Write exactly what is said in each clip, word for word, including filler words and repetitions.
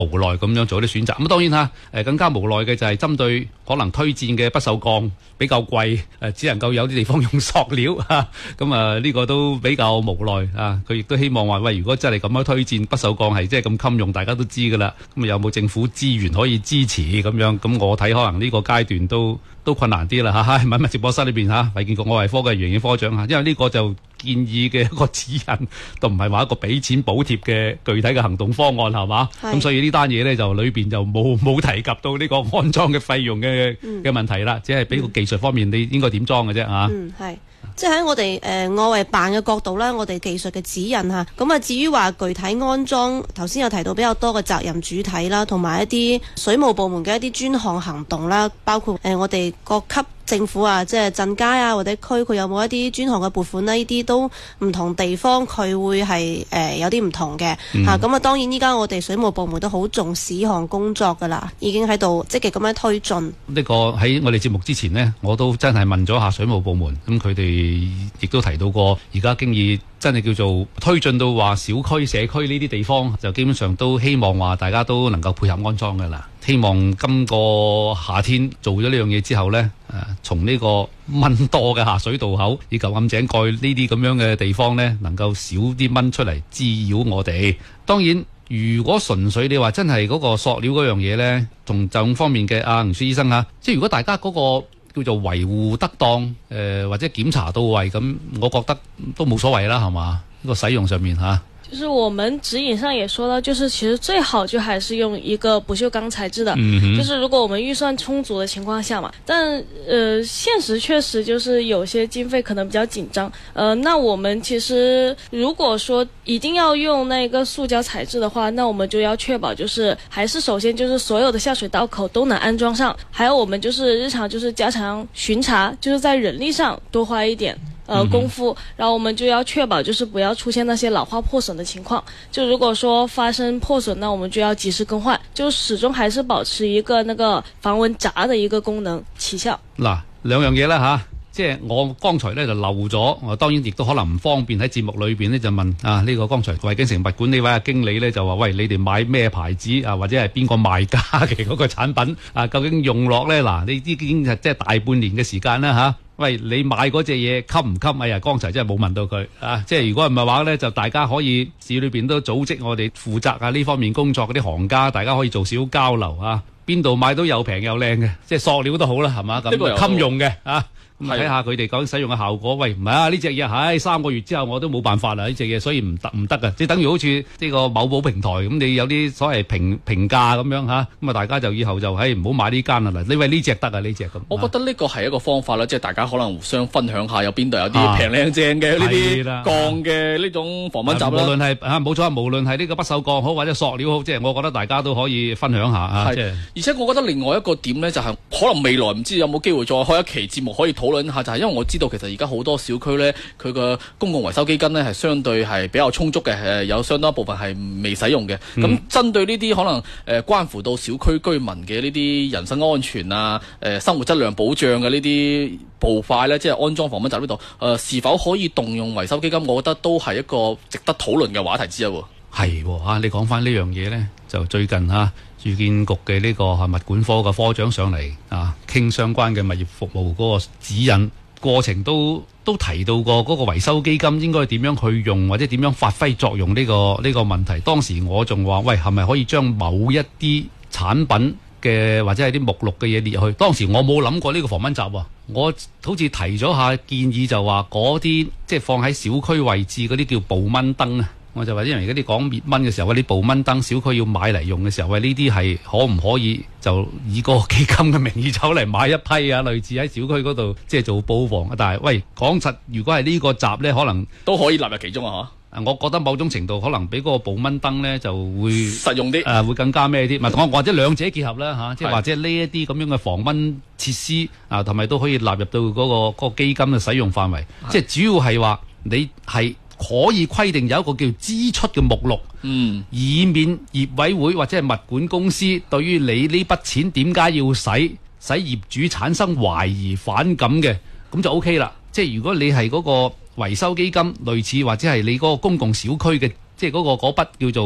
無奈咁樣做啲選擇。咁當然嚇，誒更加無奈嘅就係針對可能推薦嘅不鏽鋼比較貴，誒只能夠有啲地方用塑料嚇，咁啊呢個都比較無奈啊。佢亦都希望話喂，如果真係咁樣推薦不鏽鋼係即係咁襟用，大家都知㗎啦。咁有冇政府資源可以支持咁樣？咁我睇可能呢個階段都都困難啲啦嚇。喺咪直播室裏邊嚇，衛健局外圍科嘅袁健科長嚇，因為呢個就建議嘅一個指引，都唔係話一個俾錢補貼嘅具體嘅行動方案係嘛？咁所以呢單嘢咧就裏邊就冇冇提及到呢個安裝嘅費用嘅嘅問題啦，只係俾個技術方面你應該點裝嘅啫嚇。 嗯，係。即係喺我哋誒、呃、外圍辦嘅角度咧，我哋技術嘅指引嚇，咁啊至於話具體安裝，頭先有提到比較多嘅責任主體啦，同埋一啲水務部門嘅一啲專項行動啦，包括誒、呃、我哋各級政府啊，即係鎮街啊或者區，佢有冇一啲專項嘅撥款呢？呢啲都唔同地方佢會係誒、呃、有啲唔同嘅嚇。咁、嗯、啊當然依家我哋水務部門都好重視呢項工作㗎啦，已經喺度積極咁樣推進。呢個喺我哋節目之前呢，我都真係問咗下水務部門，咁佢哋亦都提到過，而家經已真係叫做推進到話小區、社區呢啲地方，就基本上都希望話大家都能夠配合安裝㗎啦。希望今個夏天做咗呢樣嘢之後呢，誒、啊、從呢個蚊多嘅下水道口以及暗井蓋呢啲咁樣嘅地方呢，能夠少啲蚊出嚟滋擾我哋。當然，如果純粹你話真係嗰個塑料嗰樣嘢呢，從就咁方面嘅阿吳書醫生啊，即係如果大家嗰、嗰個叫做維護得當，誒、呃、或者檢查到位，咁我覺得都冇所謂啦，係嘛？呢、呢個使用上面嚇。啊就是我們指引上也說到，就是其實最好就還是用一個不鏽鋼材質的，嗯、就是如果我們預算充足的情況下嘛。但呃，現實確實就是有些經費可能比較緊張。呃，那我們其實如果說一定要用那個塑膠材質的話，那我們就要確保就是還是首先就是所有的下水道口都能安裝上，還有我們就是日常就是加強巡查，就是在人力上多花一點。呃，功夫，然後我們就要確保，就是不要出現那些老化破損的情況。就如果說發生破損，那我們就要及時更換，就始終還是保持一個那個防蚊閘的一個功能起效。 嗱，兩樣嘢啦吓，即係我剛才咧就漏咗，我當然亦都可能唔方便喺節目裏邊咧就問啊呢、這個剛才維京城物管呢位經理咧就話喂，你哋買咩牌子啊，或者係邊個賣家嘅嗰個產品啊，究竟用落咧嗱，你已經係即係大半年嘅時間啦吓。啊喂，你買嗰隻嘢襟唔襟？哎呀，剛才真係冇問到佢啊！即係如果唔係話咧，就大家可以市裏邊都組織我哋負責啊呢方面工作嗰啲行家，大家可以做少交流啊。邊度買到又平又靚嘅，即係塑料都好啦，係嘛咁襟用嘅啊！咁睇下佢哋講使用嘅效果。喂，唔係啊，呢隻嘢，唉，三個月之後我都冇辦法啦，呢隻嘢，所以唔得唔得㗎。即係等於好似呢個某寶平台咁，你有啲所謂評評價咁樣嚇，咁啊大家就以後就唉唔好買呢間啦。嗱，你話呢隻得啊，呢隻咁。 我覺得呢個係一個方法啦，即係大家可能互相分享下，有邊度有啲平靚正嘅呢啲鋼嘅呢種防蚊罩啦。無論係啊冇錯，無論係呢個不鏽鋼好或者塑料好，即係我覺得大家都可以分享下啊。即係而且我覺得另外一個點咧，就係可能未來唔知有冇機會再開一期節目可以討論下，就係因為我知道其實而家好多小區咧，佢個公共維修基金咧係相對係比較充足嘅，誒有相當一部分係未使用嘅。咁、嗯、針對呢啲可能誒、呃、關乎到小區居民嘅呢啲人身安全啊、誒、呃、生活質量保障嘅呢啲步塊咧，即係安裝防蚊罩呢度，誒、呃、是否可以動用維修基金？我覺得都係一個值得討論嘅話題之一。 係喎、啊，你講翻呢樣嘢咧，就最近嚇。啊住建局嘅呢個係物管科嘅科長上嚟啊，傾相關嘅物業服務嗰個指引過程都都提到過嗰個維修基金應該點樣去用或者點樣發揮作用呢個呢個問題。當時我仲話喂，係咪可以將某一啲產品嘅或者係啲目錄嘅嘢列去？當時我冇諗過呢個防蚊罩啊，我好似提咗下建議就話嗰啲即係放喺小區位置嗰啲叫捕蚊燈啊。我就話，因為而家啲講滅蚊嘅時候，嗰啲捕蚊燈小區要買嚟用嘅時候，喂，呢啲係可唔可以就以個基金嘅名義走嚟買一批啊？類似喺小區嗰度即係做布防啊。但係喂，講實，如果係呢個閘咧，可能都可以納入其中啊！ 嚇，我覺得某種程度可能比嗰個捕蚊燈咧就會實用啲，誒、 呃、會更加咩啲，唔係或者兩者結合啦嚇，即係或者呢一啲咁樣嘅防蚊設施啊，同埋都可以納入到嗰、嗰個嗰個基金嘅使用範圍。即係主要係話你係。可以規定有一個叫支出嘅目錄，嗯，以免業委會或者係物管公司對於你呢筆錢點解要使，使業主產生懷疑反感嘅，咁就 OK 啦。即係如果你係嗰個維修基金類似或者係你嗰個公共小區嘅，即係嗰個嗰筆叫做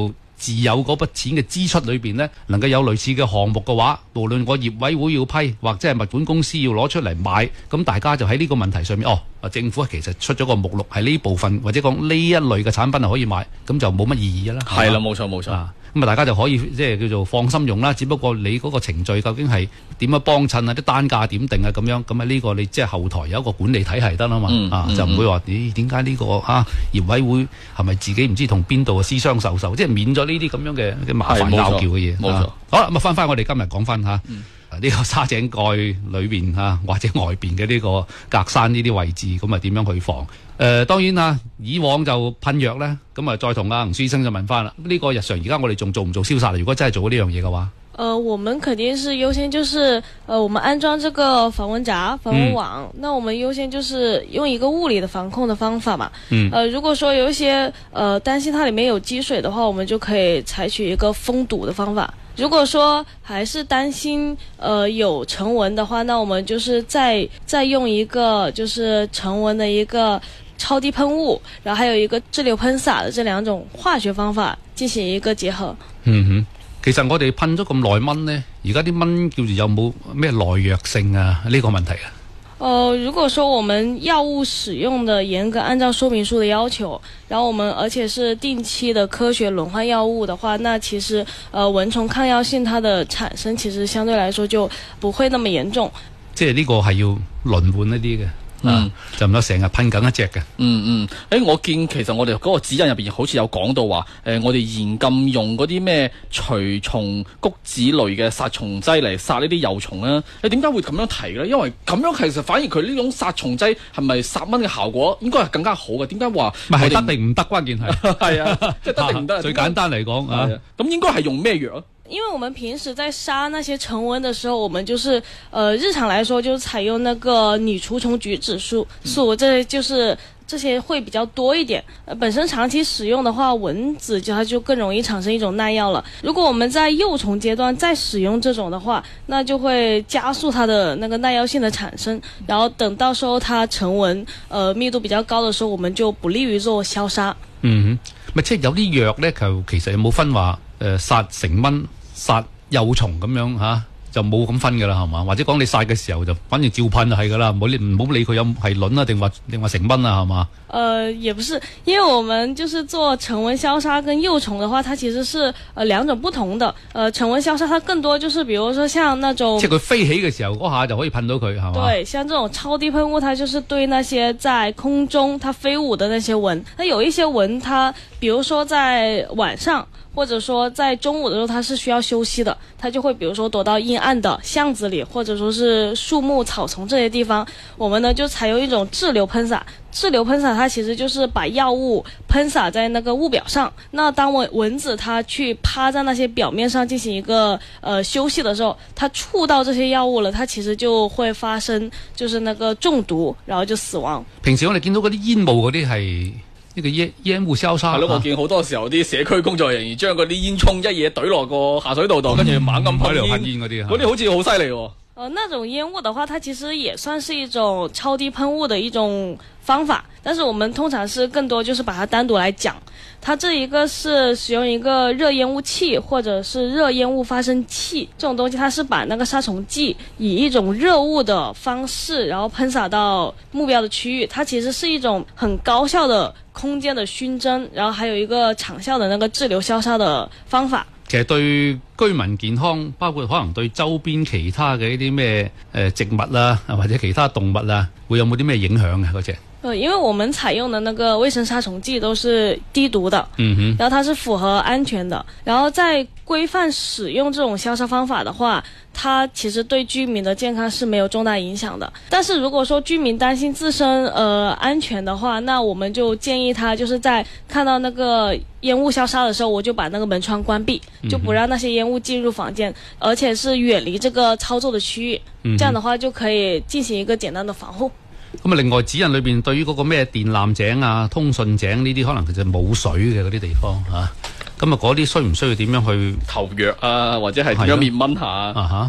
自有嗰筆錢嘅支出裏邊呢，能夠有類似嘅項目嘅話，無論我業委會要批，或者係物管公司要攞出嚟買，咁大家就喺呢個問題上面，哦，政府其實出咗個目錄係呢部分或者講呢一類嘅產品係可以買，咁就冇乜意義啦。 係啦，冇錯冇錯。 咁啊，大家就可以即係叫做放心用啦。只不過你嗰個程序究竟係點樣幫襯啊？啲單價點定啊？咁樣咁啊？呢個你即係後台有一個管理體系得啦嘛。嗯、啊，嗯、就唔會話咦點解呢個啊業委會係咪自己唔知同邊度啊私相授受？即係免咗呢啲咁樣嘅嘅麻煩拗撬嘅嘢。冇錯。啊、好啦，咁啊翻翻我哋今日講翻嚇。呢、嗯啊呢個沙井蓋裏邊嚇或者外邊嘅呢個隔山呢啲位置，咁啊點樣去防？誒、呃、當然啦，以往就噴藥咧，咁啊再同阿吳書醫生就問翻啦。呢、這個日常而家我哋仲做唔做消殺？如果真係做呢樣嘢嘅話， 呃，我們肯定是優先，就是呃，我們安裝這個防蚊閘、防蚊網，嗯、那我們優先就是用一個物理的防控的方法嘛。嗯。呃，如果說有一些呃擔心它裡面有積水的話，我們就可以採取一個封堵的方法。如果說還是擔心呃有塵蚊的話，那我們就是再再用一個就是塵蚊的一個超低噴霧，然後還有一個滯留噴灑的這兩種化學方法進行一個結合。 嗯哼，其實我哋噴咗咁耐蚊呢，而家啲蚊叫做有冇咩耐藥性啊？呢、這個問題啊？ 呃，如果說我們藥物使用的嚴格按照說明書的要求，然後我們而且是定期的科學輪換藥物的話，那其實呃蚊蟲抗藥性它的產生其實相對來說就不會那麼嚴重。即係呢個係要輪換一啲嘅。嗯，就唔得成日噴緊一隻嘅。 嗯嗯，誒、欸，我見其實我哋嗰個指引入邊好似有講到話，誒、呃，我哋嚴禁用嗰啲咩除蟲菊酯類嘅殺蟲劑嚟殺呢啲幼蟲咧。你點解會咁樣提咧？因為咁樣其實反而佢呢種殺蟲劑係咪殺蚊嘅效果應該係更加好嘅？點解話唔係得定唔得？關鍵係係啊，即係得定唔得？ 最簡單嚟講啊， 咁應該係用咩藥啊？ 因為我們平時在殺那些塵蚊的時候，我們就是呃日常來說就是採用那個擬除蟲菊酯素素，這就是這些會比較多一點。呃，本身長期使用的話，蚊子就它就更容易產生一種耐藥了。如果我們在幼蟲階段再使用這種的話，那就會加速它的那個耐藥性的產生。然後等到時候它塵蚊呃密度比較高的時候，我們就不利於做消殺。 嗯哼，咪即係有啲藥咧，就其實有冇分話？誒、呃、殺成蚊、殺幼蟲咁樣嚇、啊，就冇咁分㗎啦，係嘛？或者講你殺嘅時候就反正照噴就係㗎啦，唔好理唔好理佢有係卵啊定話定話成蚊啊，係嘛？ 呃，也不是，因為我們就是做塵蚊消殺跟幼蟲的話，它其實是呃兩種不同的。呃，塵蚊消殺它更多就是，比如說像那種， 即係佢飛起嘅時候嗰下就可以噴到佢，係嘛？ 對，像這種超低噴霧，它就是對那些在空中它飛舞的那些蚊。那有一些蚊，它比如說在晚上，或者說在中午的時候，它是需要休息的，它就會比如說躲到陰暗的巷子裡，或者說是樹木、草叢這些地方。我們呢就採用一種滯留噴灑。滯留噴灑它其實就是把藥物噴灑在那個物表上。那當蚊蚊子它去趴在那些表面上進行一個呃休息的時候，它觸到這些藥物了，它其實就會發生就是那個中毒，然後就死亡。 平時我哋見到嗰啲煙霧嗰啲係。呢個煙煙霧消殺係咯，我見好多時候啲社區工作人員將嗰啲煙囪一嘢懟落個下水道度，跟住猛咁噴煙嗰啲， 嗰啲好似好犀利喎。 呃，那種煙霧的話，它其實也算是一種超低噴霧的一種方法，但是我們通常是更多就是把它單獨來講。它這一個是使用一個熱煙霧器或者是熱煙霧發生器這種東西，它是把那個殺蟲劑以一種熱霧的方式，然後噴灑到目標的區域。它其實是一種很高效的空間的熏蒸，然後還有一個長效的那個滯留消殺的方法。 其實對居民健康，包括可能對周邊其他嘅一啲咩誒植物啦，或者其他動物啊，會有冇啲咩影響嘅嗰隻？ 呃，因為我們採用的那個衛生殺蟲劑都是低毒的，嗯哼，然後它是符合安全的，然後在規範使用這種消殺方法的話，它其實對居民的健康是沒有重大影響的。但是如果說居民擔心自身呃安全的話，那我們就建議他就是在看到那個煙霧消殺的時候，我就把那個門窗關閉，就不讓那些煙霧進入房間，而且是遠離這個操作的區域，嗯、這樣的話就可以進行一個簡單的防護。 咁啊，另外指引裏邊對於嗰個咩電纜井啊、通訊井呢啲，可能其實冇水嘅嗰啲地方嚇，咁啊嗰啲需唔需要點樣去投藥啊，或者係點樣滅蚊下啊？ 啊嚇，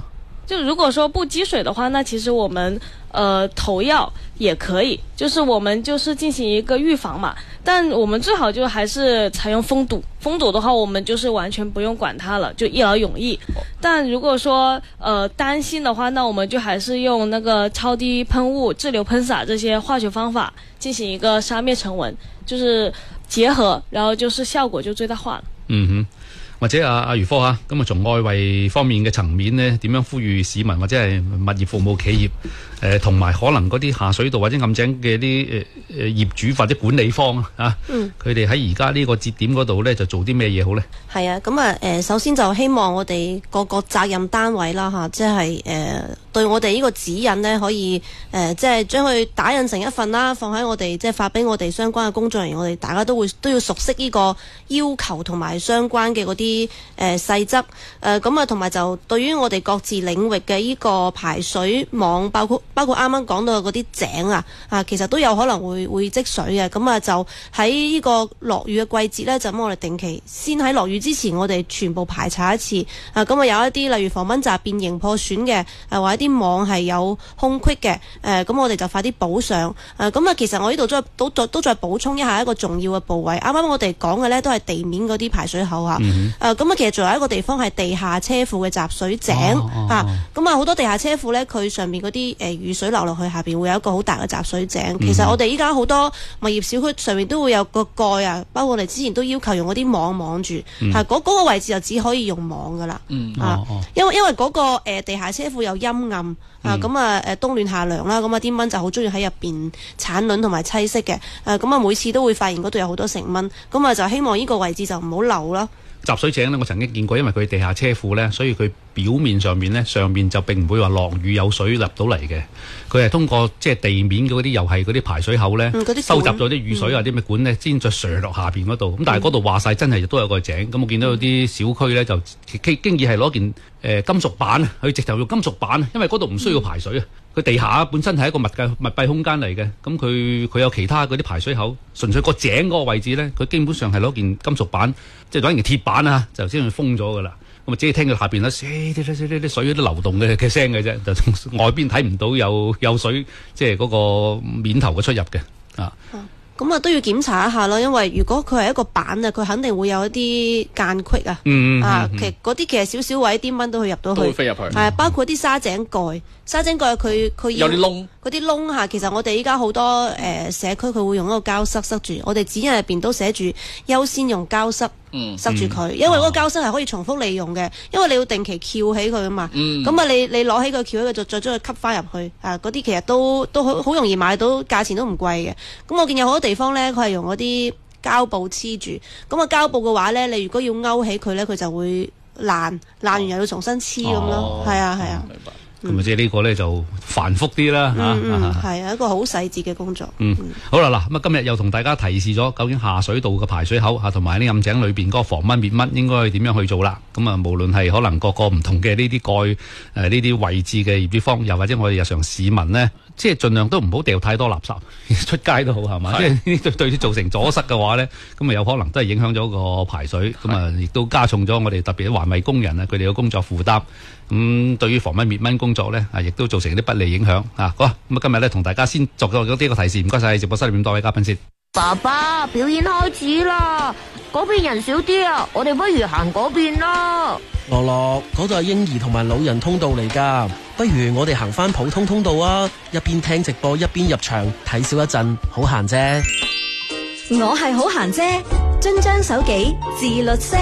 就如果說不積水的話，那其實我們呃投藥也可以，就是我們就是進行一個預防嘛。但我們最好就還是採用封堵，封堵的話，我們就是完全不用管它了，就一勞永逸。但如果說呃擔心的話，那我們就還是用那個超低噴霧、滯留噴灑這些化學方法進行一個殺滅塵蚊，就是結合，然後就是效果就最大化了。 嗯哼。或者阿阿余科嚇，咁啊從外圍方面嘅層面呢，點樣呼籲市民或者係物業服務企業，誒同埋可能嗰啲下水道或者暗井嘅啲誒誒業主或者管理方啊，佢哋喺而家呢個節點嗰度咧，就做啲咩嘢好咧？ 係啊，咁啊誒，首先就希望我哋各個責任單位啦嚇，即係誒對我哋呢個指引呢，可以誒即係將佢打印成一份啦，放喺我哋即係發俾我哋相關嘅工作人員，我哋大家都會都要熟悉呢個要求同埋相關嘅嗰啲。啲誒細則誒咁啊，同埋就對於我哋各自領域嘅呢個排水網，包括包括啱啱講到嗰啲井啊啊，其實都有可能會會積水嘅。咁啊，就喺呢個落雨嘅季節呢，就咁我哋定期先喺落雨之前，我哋全部排查一次啊。咁啊，有一啲例如防蚊閘變形破損嘅，誒或者啲網係有空隙嘅，誒咁我哋就快啲補上。誒咁啊，其實我呢度再都再都再補充一下一個重要嘅部位。啱啱我哋講嘅呢，都係地面嗰啲排水口啊。嗯誒咁啊，其實仲有一個地方係地下車庫嘅集水井嚇，咁、哦哦、啊好多地下車庫咧，佢上面嗰啲誒雨水流落去下邊會有一個好大嘅集水井。嗯、其實我哋依家好多物業小區上面都會有個蓋啊，包括我哋之前都要求用嗰啲網網住，係嗰嗰個位置就只可以用網噶啦， 嗯、 啊，哦哦、因為因為嗰、嗰個、呃、地下車庫有陰暗。啊，咁啊，誒冬暖夏涼啦，咁啊啲蚊就好中意喺入邊產卵同埋棲息嘅，誒咁啊每次都會發現嗰度有好多成蚊，咁啊就希望呢個位置就唔好漏啦。 集水井呢，我曾經見過，因為佢地下車庫呢，所以佢表面上面呢，上面就並唔會話落雨有水入到嚟嘅。佢係通過即係地面嗰啲又係嗰啲排水口呢，嗯、收集咗啲雨水啊啲咩管呢，先再瀡落下邊嗰度。咁但係嗰度話晒真係亦都有個井。咁、嗯、我見到有啲小區呢，就經已係攞件誒、呃、金屬板啊，佢直頭用金屬板啊，因為嗰度唔需要排水啊。佢、嗯、地下本身係一個密嘅密閉空間嚟嘅，咁佢佢有其他嗰啲排水口，純粹個井嗰個位置呢，佢基本上係攞件金屬板，即係攞件鐵板啊，就先去封咗㗎啦。咁啊，只係聽到下邊咧，啲啲啲啲水啲流動嘅嘅聲嘅啫，就從外邊睇唔到有有水，即係嗰個面頭嘅出入嘅啊。 咁啊都要檢查一下咯，因為如果佢係一個板啊，佢肯定會有一啲間隙啊。 嗯啊， 嗯其實嗰啲其實少少位啲蚊都會入到去， 都會飛入去。 係包括啲沙井蓋，沙井蓋佢佢有啲窿， 嗰啲窿嚇。其實我哋依家好多誒、呃、社區佢會用一個膠塞塞住，我哋指引入邊都寫住優先用膠塞。嗯、塞住佢，因為嗰個膠塞係可以重複利用嘅，因為你要定期翹起佢啊嘛。咁啊、嗯，你你攞起佢翹起佢，就再將佢吸翻入去啊！嗰啲其實都都好好容易買到，價錢都唔貴嘅。咁我見有好多地方咧，佢係用嗰啲膠布黐住。咁啊，膠布嘅話咧，你如果要勾起佢咧，佢就會爛，爛完又要重新黐咁咯。係、哦、啊，係啊。明白。 咁啊，即係呢個咧就繁複啲啦嚇。 嗯，係啊，一個好細節嘅工作。 嗯，嗯好啦，嗱咁啊，今日又同大家提示咗究竟下水道嘅排水口嚇，同埋呢暗井裏邊嗰個防蚊滅蚊應該點樣去做啦。咁啊，無論係可能各個唔同嘅呢啲蓋誒呢啲位置嘅業主方，又或者我哋日常市民呢，即係盡量都唔好掉太多垃圾出街都好係嘛。是即係對對造成阻塞嘅話呢，咁啊有可能都係影響咗個排水，咁啊亦都加重咗我哋特別環衛工人啊佢哋嘅工作負擔。咁、嗯、對於防蚊滅蚊工作咧，啊，亦都造成啲不利影響啊！好，咁啊，今日咧同大家先作咗呢個提示，唔該晒直播室裏面多位嘉賓先。 爸爸，表演開始啦，嗰邊人少啲啊，我哋不如行嗰邊啦。 樂樂，嗰度係嬰兒同埋老人通道嚟噶，不如我哋行翻普通通道啊，一邊聽直播一邊入場睇少一陣，好閒啫。 我係好閒啫，遵章守紀，自律些。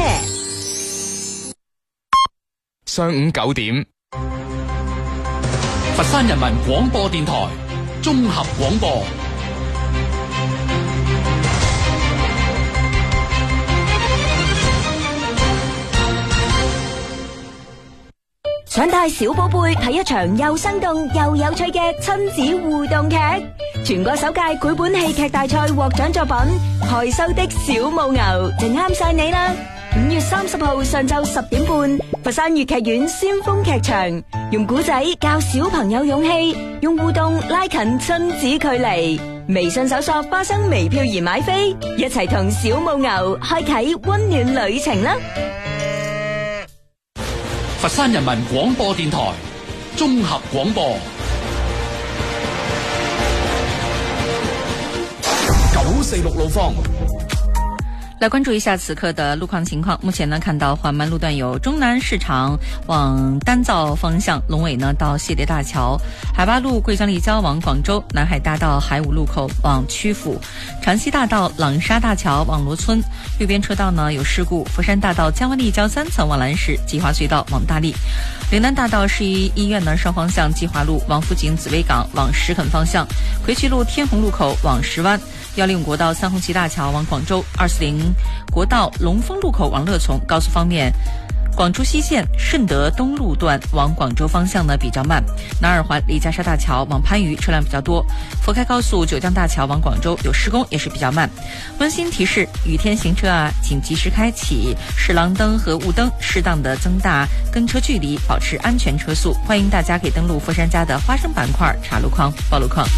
上午九點， 佛山人民廣播電台綜合廣播。 想帶小寶貝睇一場又生動又有趣嘅親子互動劇，全國首屆繪本戲劇大賽獲獎作品《害羞的小母牛》就啱晒你啦！五月三十號上晝十點半，佛山粵劇院先鋒劇場，用古仔教小朋友勇氣，用互動拉近親子距離。微信搜索花生微票而買飛，一齊同小母牛開啟溫暖旅程啦！ 佛山人民廣播電台綜合廣播。九四六路況。 来关注一下此刻的路况情况。目前呢，看到缓慢路段有中南市场往丹灶方向，龙尾呢到谢叠大桥，海八路桂江立交往广州，南海大道海五路口往曲阜，长西大道朗沙大桥往罗村，右边车道呢有事故，佛山大道江湾立交三层往兰市，吉华隧道往大荔，岭南大道市医医院呢双方向计划路王府井紫薇港往石垦方向，葵渠路天虹路口往石湾，幺零五国道三红旗大桥往广州，二四零国道龙丰路口往乐从。高速方面，广珠西线顺德东路段往广州方向呢比较慢，南二环李家沙大桥往番禺车辆比较多，佛开高速九江大桥往广州有施工，也是比较慢。温馨提示：雨天行车啊，请及时开启视廊灯和雾灯，适当的增大跟车距离，保持安全车速。欢迎大家可以登录佛山家的花生板块查路况、报路况。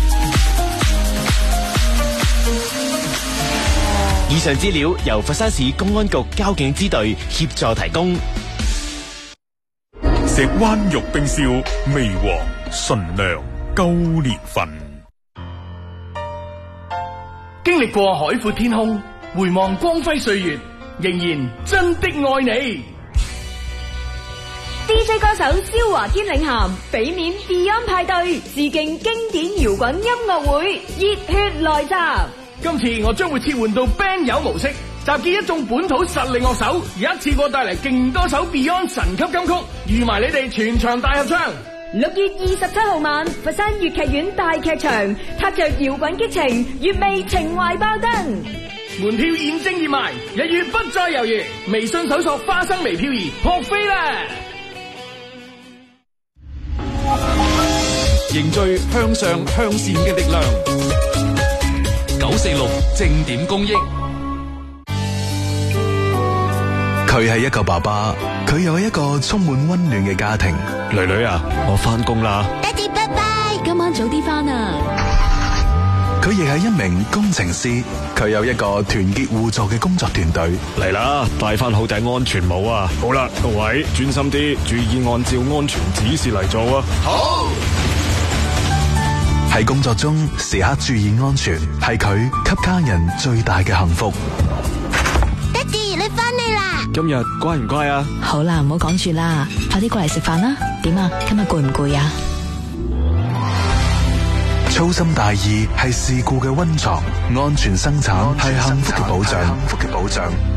以上資料由佛山市公安局交警支隊協助提供。 石灣玉冰燒，味和純良高年份。 經歷過海闊天空，回望光輝歲月，仍然真的愛你。 D J 歌手蕭華天領銜，俾面 Beyond 派對，致敬經典搖滾音樂會，熱血來襲。 今次我將會切換到 band 友模式，集結一眾本土實力樂手，一次過帶嚟勁多首 Beyond 神級金曲，預埋你哋全場大合唱。 六月二十七號晚，佛山粵劇院大劇場，踏着搖滾激情，粵味情懷爆燈。 門票現正熱賣，一月不再猶豫，微信搜索花生微漂兒撲飛啦！ 凝聚向上向善嘅力量。九四六正點公益。 佢係一個爸爸，佢有一個充滿溫暖嘅家庭。 女女啊，我翻工啦。 爹哋拜拜，今晚早啲翻啊。 佢亦係一名工程師，佢有一個團結互助嘅工作團隊。 嚟啦，戴翻好頂安全帽啊！好啦，各位專心啲，注意按照安全指示嚟做啊！ 好。喺工作中時刻注意安全，係佢給家人最大嘅幸福。 爹哋，你翻嚟啦！ 今日乖唔乖啊？ 好啦，唔好講住啦，快啲過嚟食飯啦。點啊？今日攰唔攰啊？ 粗心大意係事故嘅溫床，安全生產係幸福嘅保障。